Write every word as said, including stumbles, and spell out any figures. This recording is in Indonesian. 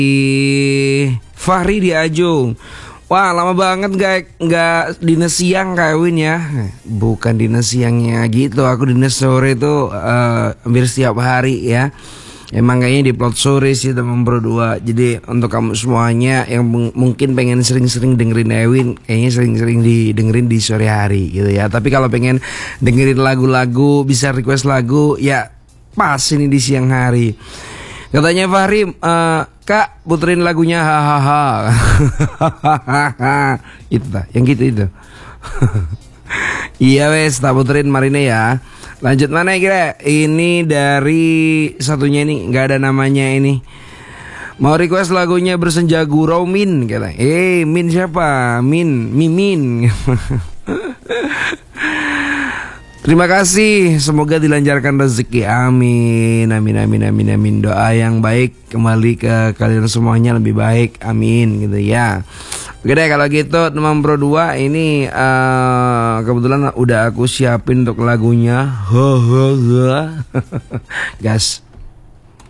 Fahri di Ajung. Wah, lama banget gak nggak dinas siang kawin ya. Bukan dinas siangnya gitu. Aku dinas sore itu uh, hampir setiap hari ya. Emang kayaknya di plot sore sih teman berdua. Jadi untuk kamu semuanya yang mungkin pengen sering-sering dengerin Ewin, kayaknya sering-sering didengerin di sore hari gitu ya. Tapi kalau pengen dengerin lagu-lagu, bisa request lagu, ya pas ini di siang hari. Katanya Fahri, uh, Kak puterin lagunya hahaha. Itu tak, yang gitu itu. Iya wes, tak puterin Marine ya. Lanjut mana kira? Ini dari satunya ini, nggak ada namanya ini. Mau request lagunya Bersenja Gurau Min kata. Eh Min siapa? Min, Mimin. Terima kasih, semoga dilancarkan rezeki, amin, amin, amin, amin, amin. Doa yang baik kembali ke kalian semuanya lebih baik, amin, gitu ya. Oke deh kalau gitu teman Bro dua ini uh, kebetulan udah aku siapin untuk lagunya. Gas.